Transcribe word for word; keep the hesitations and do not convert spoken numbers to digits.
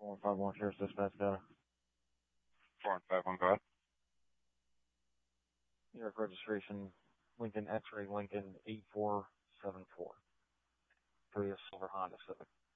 four one five one, Sheriff's Dispatch, got it. four one five one, go ahead. New York registration, Lincoln X-ray Lincoln eight four seven four. Prius Silver Honda Civic.